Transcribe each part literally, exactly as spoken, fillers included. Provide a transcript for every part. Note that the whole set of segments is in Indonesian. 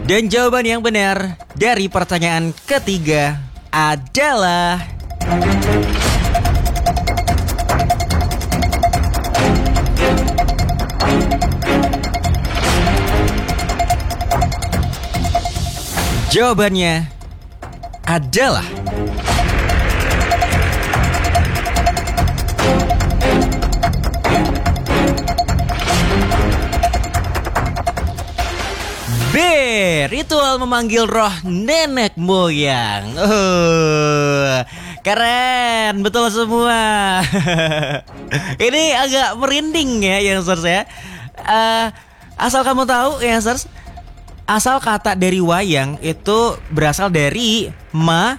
Dan jawaban yang benar dari pertanyaan ketiga adalah jawabannya adalah B. Ritual memanggil roh nenek moyang. Oh, keren, betul semua. Ini agak merinding ya, youngsters ya. Uh, asal kamu tahu, youngsters, asal kata dari wayang itu berasal dari ma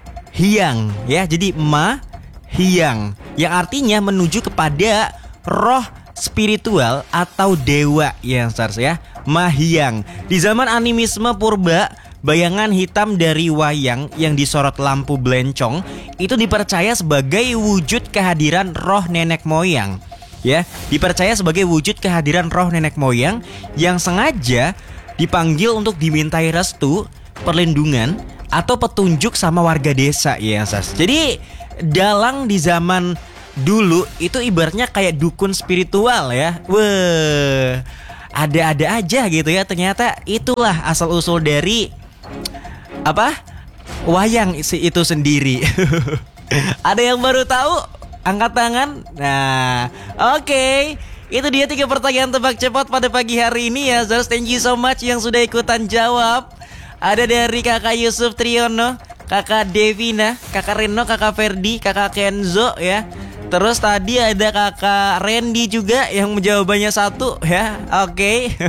hyang ya. Jadi ma hyang yang artinya menuju kepada roh spiritual atau dewa, youngsters ya. Mahyang. Di zaman animisme purba, bayangan hitam dari wayang yang disorot lampu belencong itu dipercaya sebagai wujud kehadiran roh nenek moyang. Ya, dipercaya sebagai wujud kehadiran roh nenek moyang yang sengaja dipanggil untuk dimintai restu, perlindungan atau petunjuk sama warga desa, ya, Sas. Jadi dalang di zaman dulu itu ibaratnya kayak dukun spiritual ya. Wah, ada-ada aja gitu ya. Ternyata itulah asal usul dari apa? Wayang itu sendiri. Ada yang baru tahu? Angkat tangan. Nah, oke. Okay. Itu dia tiga pertanyaan tebak cepat pada pagi hari ini ya. Zars, thank you so much yang sudah ikutan jawab. Ada dari Kakak Yusuf Triyono, Kakak Devina, Kakak Reno, Kakak Ferdi, Kakak Kenzo ya. Terus tadi ada Kakak Randy juga yang jawabannya satu ya. Oke. Okay.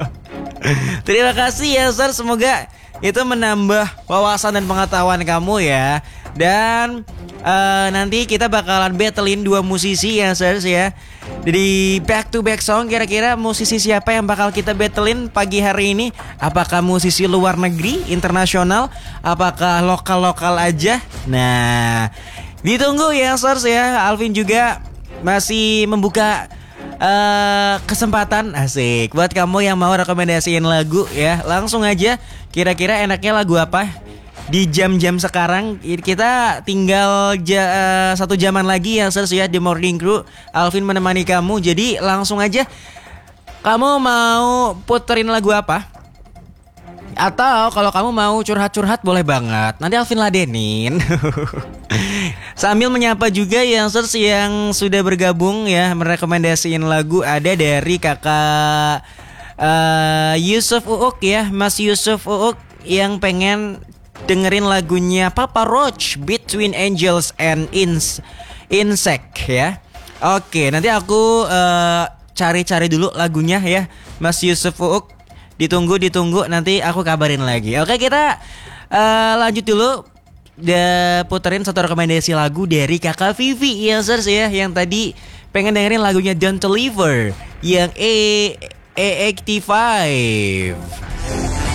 Terima kasih ya, Zars. Semoga itu menambah wawasan dan pengetahuan kamu ya. Dan uh, nanti kita bakalan battlein dua musisi ya, Zars ya. Jadi back to back song, kira-kira musisi siapa yang bakal kita battlein pagi hari ini? Apakah musisi luar negeri, internasional? Apakah lokal-lokal aja? Nah, ditunggu ya, Zars ya. Alvin juga masih membuka uh, kesempatan asik buat kamu yang mau rekomendasiin lagu ya. Langsung aja, kira-kira enaknya lagu apa? Di jam-jam sekarang kita tinggal ja, uh, satu jaman lagi ya, Zars ya, di Morning Crew. Alvin menemani kamu. Jadi langsung aja, kamu mau puterin lagu apa? Atau kalau kamu mau curhat-curhat boleh banget, nanti Alvin ladenin. Sambil menyapa juga yang Zars yang sudah bergabung ya, merekomendasiin lagu. Ada dari Kakak uh, Yusuf Uuk ya, Mas Yusuf Uuk yang pengen dengerin lagunya Papa Roach, Between Angels and Ins Insect ya. Oke, nanti aku uh, cari-cari dulu lagunya ya, Mas Yusuf Uuk. Ditunggu, ditunggu, nanti aku kabarin lagi. Oke, kita uh, lanjut dulu. Udah puterin satu rekomendasi lagu dari Kakak Vivi ya, Zars ya, yang tadi pengen dengerin lagunya Don't Deliver yang E E delapan puluh lima.